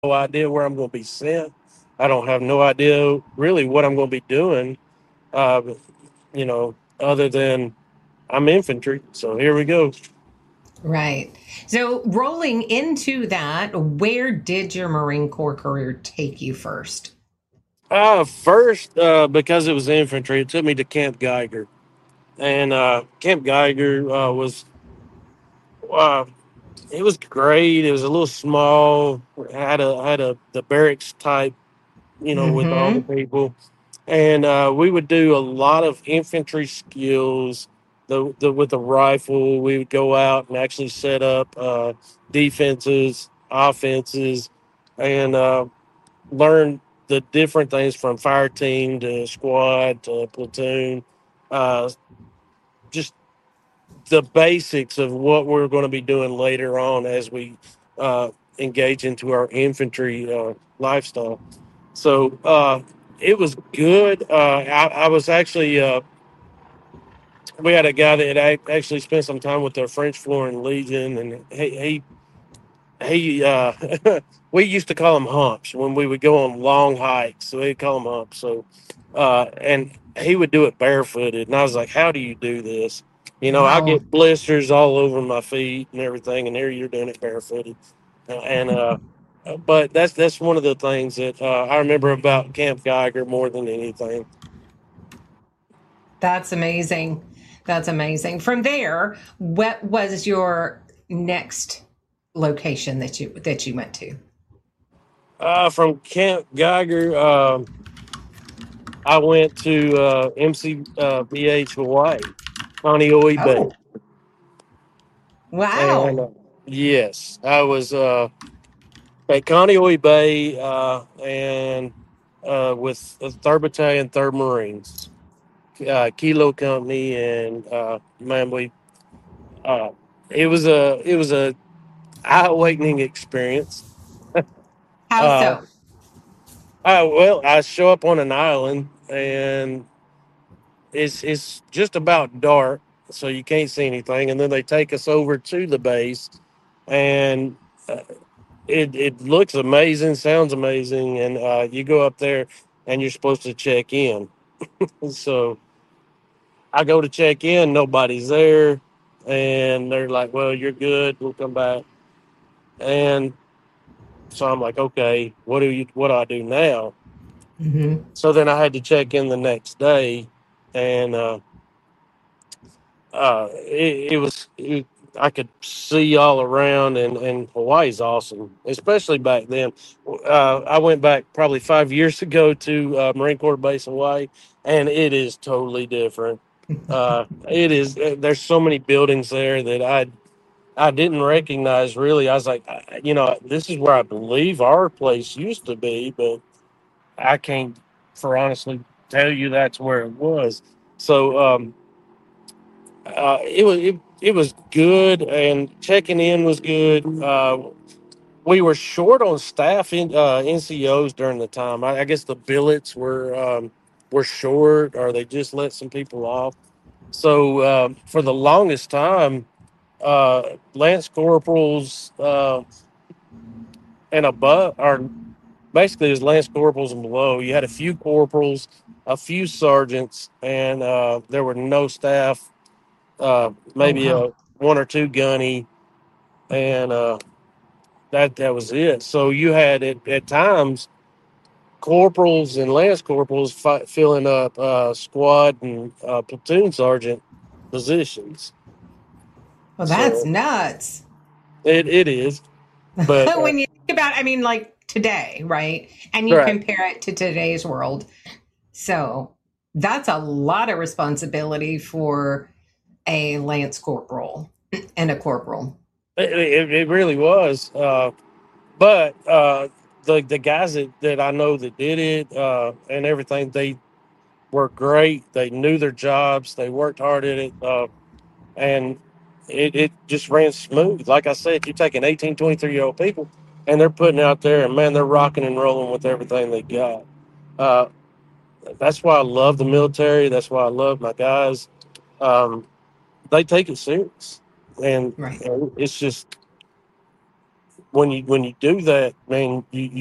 no idea where I'm going to be sent. I don't have no idea really what I'm going to be doing. Uh, other than I'm infantry. So here we go. Right. So, rolling into that, where did your Marine Corps career take you first? First, because it was infantry, it took me to Camp Geiger, and Camp Geiger uh, it was great. It was a little small. Had a the barracks type, with all the Mm-hmm. people, and we would do a lot of infantry skills. The with the rifle, we would go out and actually set up defenses, offenses, and learn the different things from fire team to squad to platoon. Uh, just the basics of what we're going to be doing later on as we uh, engage into our infantry lifestyle. So it was good. I was actually we had a guy that actually spent some time with the French Foreign Legion, and he we used to call him humps when we would go on long hikes. So we'd call him humps. So and he would do it barefooted, and I was like, "How do you do this?" I Wow. get blisters all over my feet and everything, and there you're doing it barefooted. And but that's one of the things that I remember about Camp Geiger more than anything. That's amazing. That's amazing. From there, what was your next location that you went to? From Camp Geiger, I went to MCBH Hawaii, Kaneohe Bay, Oh, and wow. yes, I was at Kaneohe Bay and with the Third Battalion, Third Marines, Kilo Company, and man, we uh, it was a eye awakening experience. How Uh, so? I show up on an island and it's just about dark, so you can't see anything. And then they take us over to the base, and uh, it looks amazing, sounds amazing, and you go up there and you're supposed to check in. So I go to check in, nobody's there, and they're like, "Well, you're good. We'll come back." And so I'm like, "Okay, what do I do now?" Hmm. So then I had to check in the next day, and I could see all around, and Hawaii's awesome, especially back then. I went back probably 5 years ago to Marine Corps Base Hawaii, and it is totally different. It is. There's so many buildings there that I didn't recognize. Really, I was like, this is where I believe our place used to be, but I can't, for honestly, tell you that's where it was. So. It was good, and checking in was good. We were short on staff in NCOs during the time. I guess the billets were short, or they just let some people off. So for the longest time, lance corporals and above, or basically it was lance corporals and below. You had a few corporals, a few sergeants, and there were no staff. Oh, Maybe wow. a one or two gunny, and that was it. So you had at times corporals and lance corporals filling up squad and platoon sergeant positions. Well, that's So nuts. it is, but When you think about, I mean, like today, right? And you right. compare it to today's world. So that's a lot of responsibility for a lance corporal and a corporal. It really was. But the guys that I know that did it and everything, they were great. They knew their jobs. They worked hard at it. And it just ran smooth. Like I said, you're taking 18, 23-year-old people and they're putting out there, and man, they're rocking and rolling with everything they got. Uh, that's why I love the military. That's why I love my guys. Um, they take it serious, and, Right. and it's just when you do that, man, you